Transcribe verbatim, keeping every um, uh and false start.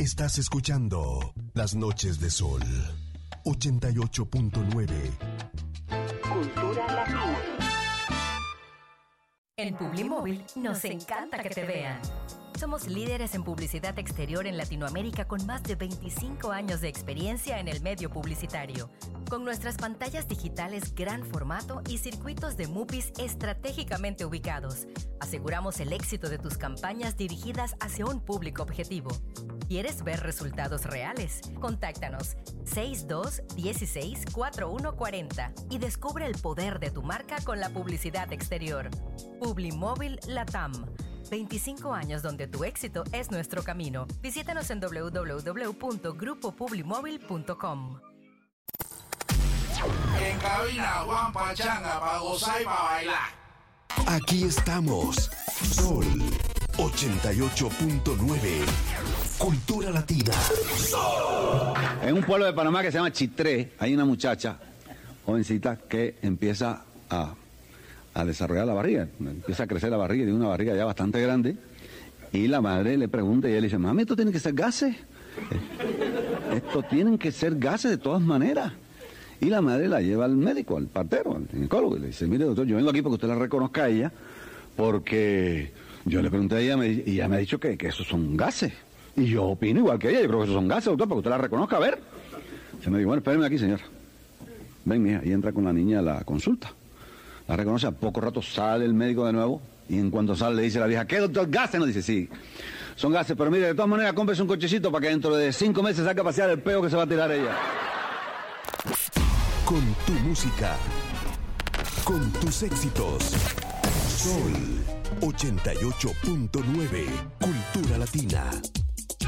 Estás escuchando Las Noches de Sol, ochenta y ocho punto nueve. Cultura Latina. En Publimóvil nos encanta que te vean. Somos líderes en publicidad exterior en Latinoamérica con más de veinticinco años de experiencia en el medio publicitario. Con nuestras pantallas digitales gran formato y circuitos de MUPIs estratégicamente ubicados, aseguramos el éxito de tus campañas dirigidas hacia un público objetivo. ¿Quieres ver resultados reales? Contáctanos seis dos uno seis cuatro uno cuatro cero y descubre el poder de tu marca con la publicidad exterior. Publimóvil Latam. veinticinco años donde tu éxito es nuestro camino. Visítanos en doble u doble u doble u punto grupo publimóvil punto com. En cabina, Juan Pachanga, para gozar y para bailar. Aquí estamos. Sol ochenta y ocho punto nueve. Cultura Latina. Sol. En un pueblo de Panamá que se llama Chitré, hay una muchacha, jovencita, que empieza a, a desarrollar la barriga. Empieza a crecer la barriga, tiene una barriga ya bastante grande. Y la madre le pregunta y él dice, mami, esto tiene que ser gases. Esto tienen que ser gases de todas maneras. Y la madre la lleva al médico, al partero, al ginecólogo, y le dice, mire doctor, yo vengo aquí porque usted la reconozca a ella, porque yo le pregunté a ella y ella me ha dicho que, que esos son gases. Y yo opino igual que ella, yo creo que esos son gases, doctor, para que usted la reconozca, a ver. Se me dijo, bueno, espéreme aquí, señora. Ven, mija, y entra con la niña a la consulta. La reconoce, a poco rato sale el médico de nuevo, y en cuanto sale le dice a la vieja, ¿qué doctor? ¿Gases? No, dice, sí, son gases, pero mire, de todas maneras, cómprese un cochecito para que dentro de cinco meses saque a pasear el peo que se va a tirar ella. Con tu música, con tus éxitos. Sol ochenta y ocho punto nueve. Cultura Latina.